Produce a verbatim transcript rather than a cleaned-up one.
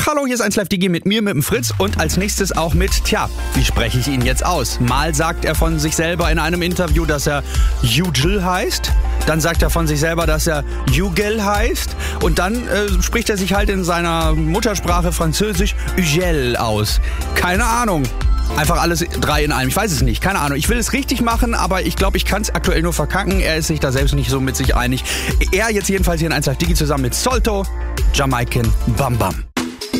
Ach, hallo, hier ist eins Live Digi mit mir, mit dem Fritz und als nächstes auch mit, tja, wie spreche ich ihn jetzt aus? Mal sagt er von sich selber in einem Interview, dass er Jugel heißt. Dann sagt er von sich selber, dass er Jugel heißt. Und dann äh, spricht er sich halt in seiner Muttersprache Französisch Ugel aus. Keine Ahnung. Einfach alles drei in einem. Ich weiß es nicht. Keine Ahnung. Ich will es richtig machen, aber ich glaube, ich kann es aktuell nur verkacken. Er ist sich da selbst nicht so mit sich einig. Er jetzt jedenfalls hier in eins Live Digi zusammen mit Solto, Jamaican Bam Bam.